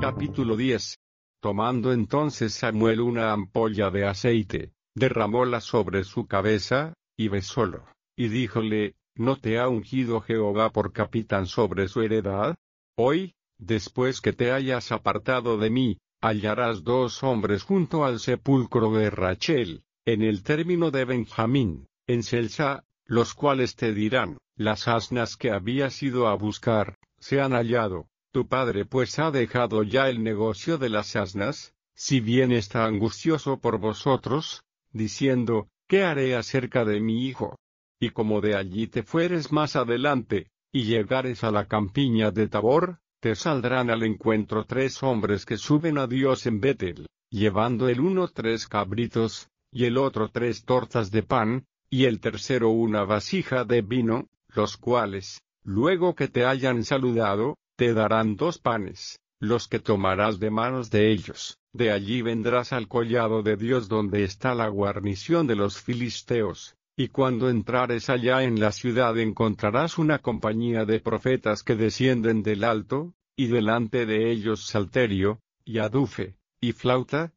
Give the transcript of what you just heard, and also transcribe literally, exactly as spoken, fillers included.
Capítulo diez. Tomando entonces Samuel una ampolla de aceite, derramóla sobre su cabeza, y besólo, y díjole: ¿No te ha ungido Jehová por capitán sobre su heredad? Hoy, después que te hayas apartado de mí, hallarás dos hombres junto al sepulcro de Rachel, en el término de Benjamín, en Selsa, los cuales te dirán: las asnas que habías ido a buscar, se han hallado. Tu padre pues ha dejado ya el negocio de las asnas, si bien está angustioso por vosotros, diciendo: ¿qué haré acerca de mi hijo? Y como de allí te fueres más adelante, y llegares a la campiña de Tabor, te saldrán al encuentro tres hombres que suben a Dios en Betel, llevando el uno tres cabritos, y el otro tres tortas de pan, y el tercero una vasija de vino, los cuales, luego que te hayan saludado, te darán dos panes, los que tomarás de manos de ellos. De allí vendrás al collado de Dios donde está la guarnición de los filisteos, y cuando entrares allá en la ciudad encontrarás una compañía de profetas que descienden del alto, y delante de ellos salterio, y adufe, y flauta,